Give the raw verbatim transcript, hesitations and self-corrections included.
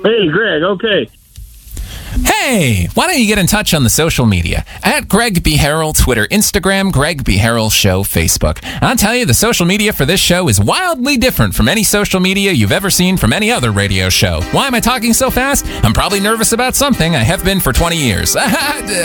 Hey, Greg, okay. Hey, why don't you get in touch on the social media? At Greg B. Harrell, Twitter, Instagram, Greg B. Harrell Show, Facebook. I'll tell you, the social media for this show is wildly different from any social media you've ever seen from any other radio show. Why am I talking so fast? I'm probably nervous about something. I have been for twenty years.